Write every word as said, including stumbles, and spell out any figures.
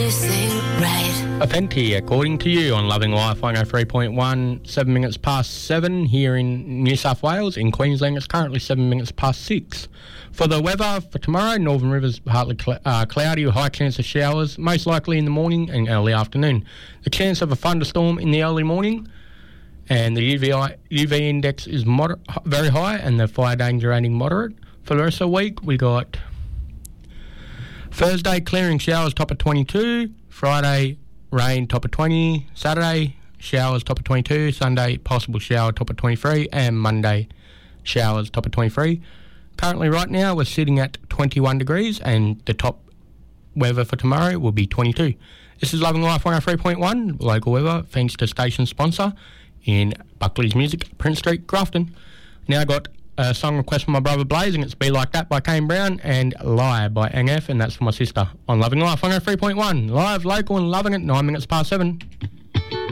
everything right. Apenti, according to you, on Loving Life one oh three point one, seven minutes past seven here in New South Wales. In Queensland, it's currently seven minutes past six. For the weather for tomorrow, Northern Rivers partly cl- uh, cloudy with high chance of showers, most likely in the morning and early afternoon. The chance of a thunderstorm in the early morning, and the U V, I, U V index is moder- very high, and the fire danger rating moderate. For the rest of the week, we got Thursday, clearing showers, top of twenty-two. Friday, rain, top of twenty. Saturday, showers, top of twenty-two. Sunday, possible shower, top of twenty-three. And Monday, showers, top of twenty-three. Currently, right now, we're sitting at twenty-one degrees, and the top weather for tomorrow will be twenty-two. This is Loving Life one oh three point one, local weather, thanks to station sponsor in Buckley's Music, Prince Street, Grafton. Now got a song request from my brother Blaze, and it's Be Like That by Kane Brown, and Lie by N F, and that's for my sister on Loving Life one oh three point one. Live, local, and loving it, nine minutes past seven.